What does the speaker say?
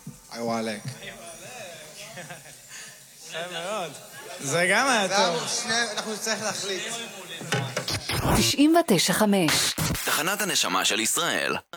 איוואלק. יפה מאוד. זה גם היה טוב. אנחנו נצטרך להחליט. 99.5 תחנת הנשמה של ישראל.